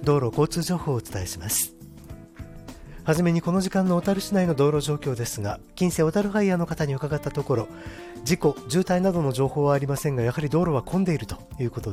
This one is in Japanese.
道路交通情報をお伝えします。はじめにこの時間の小樽市内の道路状況ですが、近世小樽ハイヤーの方に伺ったところ、事故、渋滞などの情報はありませんが、やはり道路は混んでいるということ